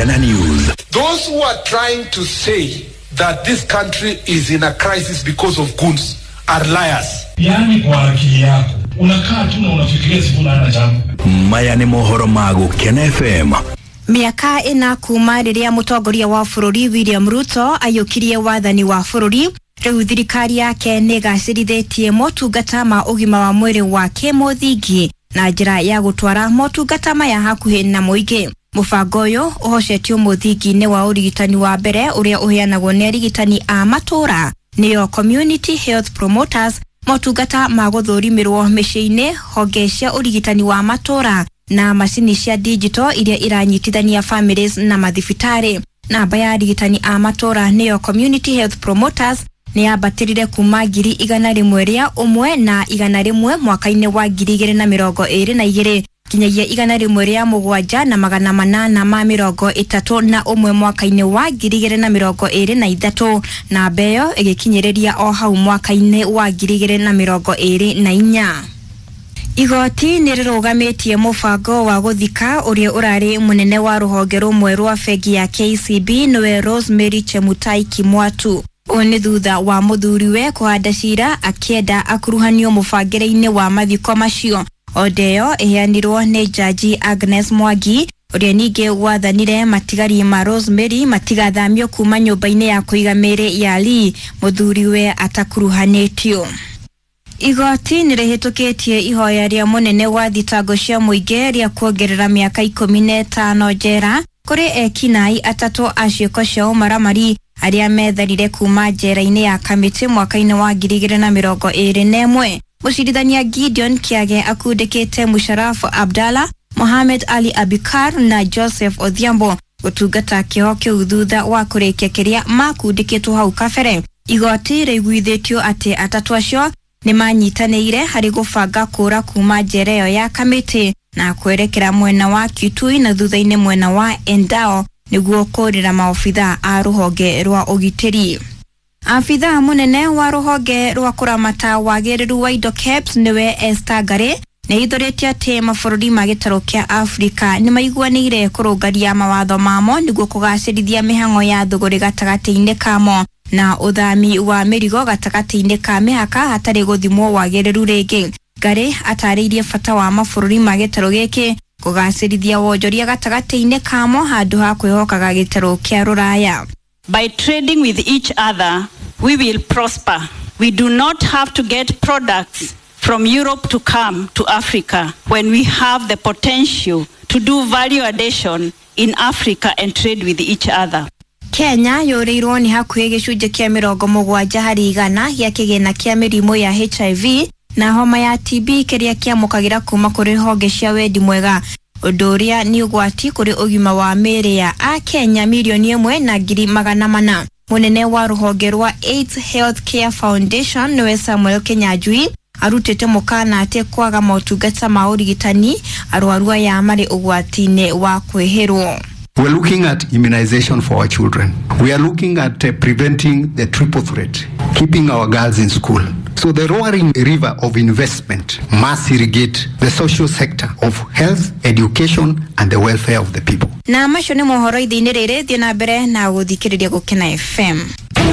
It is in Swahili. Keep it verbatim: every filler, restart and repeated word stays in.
Mukena News. Those who are trying to say that this country is in a crisis because of goons are liars. Yani kwa akili yako unakaa tu na unafikiria sivuna hana jambo. Maya ni mohoro magu Ken F M. Miaka ina kuma riria mutongoria wa bururi William Ruto ayukirie wathani wa bururi, riu thirikari yake nigacirithitie motungata ma ugima wa mwiri wa kimuthingi na njira ya gutwara motungata maya hakuhi na muingi. Mubango uyu uhocetio muthingi-ini wa urigitani wa mbere uria uheanagwo ni arigitani a matura niyo community health promoters, motungata ma guthurimirwo micii-ini, honge cia urigitani wa matura na macini cia digital iria iranyitithania families na mathibitari. Namba ya arigitani a matura niyo community health promoters ni yabatirire kuma ngiri igana rimwe ria umwe na igana rimwe mwaka-ini wa ngiri igiri na mirongo iri na igiri kinyagia igana rimwe ria mugwanja na magana manana ma mirongo itatu na umwe mwaka-ini wa ngiri igiri na mirongo iri na ithatu, na beyo igikinyiriria o hau mwaka-ini wa ngiri igiri na mirongo iri na inya. Igoti nirugamitie mubango wa guthika uria urari munene wa ruhonge rumwe rwa bengi ya K C B niwe Rosemary Chemutai Kimwatu. Oni thutha wa muthuriwe kuhanda cira akienda akuruhanio mubangire-ini wa mathiko macio. Odeyo iheanirwo ni jaji Agnes Mwangi uria ninge wathanire matigari ma Rosemary matigathamio kuma nyumba-ini ya kuiga miri ya Lee muthuriwe atakuruhanitio. Igoti nirihitukitie ihoya ria munene wa thitango cia muingi ria kuongerera miaka ikumi na itano njera kuri ekinai atatu a ciiko cia umaramari aria metharire kuma njera-ini ya Kamiti mwaka-ini wa ngiri igiri na mirongo iri na imwe. Mucirithania Gideon Kiage akundikite Musharafu Abdalla, Mohamed Ali Abikar na Joseph Odhiambo gutungata kiho kiu thutha wa kurikia kiria makundikitwo hau kabere. Igoti riguithitio ati atatu acio ni manyitanire hari gubanga kura kuma njera iyo ya Kamiti na kwerekera mwena wa Kitui na thutha-ini mwena wa Endao niguo kurira maofitha a ruhonge rwa ugitiri. Afitha munene wa ruhonge rwa kuramata wagiriru wa indo K E B S niwe Esther Ngari ni ithoritie ati mabururi ma gitaro kia Afrika ni maiguanire kurungaria mawatho mamo niguo kugacirithia mihango ya thuguri gatagati-ini kamo na uthami wa mirigo gatagati-ini ka mihaka hatari guthimwo wagiriru ringi. Ngari atariirie bata wa mabururi ma gitaro giki kugacirithia wonjoria gatagati-ini kamo handu ha kwihokaga gitaro kia Ruraya. By trading with each other, we will prosper. We do not have to get products from Europe to come to Africa when we have the potential to do value addition in Africa and trade with each other. Kenya yoreirwo ni hakuhi gicunje kia mirongo mugwanja hari igana gia kigina kia mirimu ya H I V na homa ya T B kiria kiamukagira kuma kuri honge cia wendi mwega. Uduria ni ugwati kuri ugima wa miri ya a Kenya milioni imwe na ngiri magana mana. Munene wa ruhonge rwa AIDS Health Care Foundation niwe Samuel Kenyajui arutete mukana ate kwaga motungata ma urigitani arwaru aya mari ugwati-ini wa kwihirwo. We're looking at immunization for our children. We are looking at uh, preventing the triple threat, keeping our girls in school. So the roaring river of investment must irrigate the social sector of health, education and the welfare of the people. Na macio ni mohoro ithini riri thina mbere na guthikiriria Gukena F M.